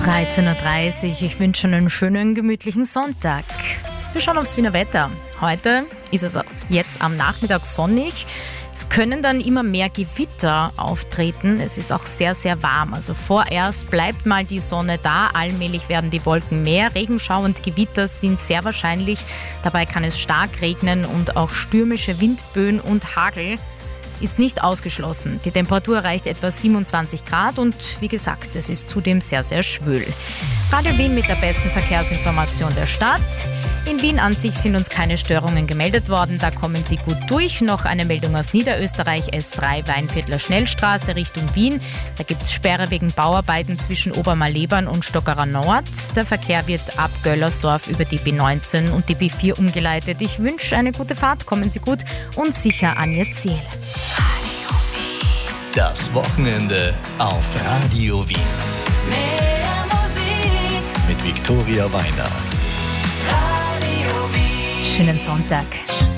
13.30 Uhr, ich wünsche schon einen schönen, gemütlichen Sonntag. Wir schauen aufs Wiener Wetter. Heute ist es jetzt am Nachmittag sonnig. Es können dann immer mehr Gewitter auftreten. Es ist auch sehr, sehr warm. Also vorerst bleibt mal die Sonne da. Allmählich werden die Wolken mehr. Regenschau und Gewitter sind sehr wahrscheinlich. Dabei kann es stark regnen und auch stürmische Windböen und Hagel ist nicht ausgeschlossen. Die Temperatur erreicht etwa 27 Grad und wie gesagt, es ist zudem sehr, sehr schwül. Radio Wien mit der besten Verkehrsinformation der Stadt. In Wien an sich sind uns keine Störungen gemeldet worden, da kommen Sie gut durch. Noch eine Meldung aus Niederösterreich, S3 Weinviertler Schnellstraße Richtung Wien. Da gibt es Sperre wegen Bauarbeiten zwischen Obermalebern und Stockerer Nord. Der Verkehr wird ab Göllersdorf über die B19 und die B4 umgeleitet. Ich wünsche eine gute Fahrt, kommen Sie gut und sicher an Ihr Ziel. Das Wochenende auf Radio Wien. Mehr Musik Mit Viktoria Weiner. Radio Wien. Schönen Sonntag.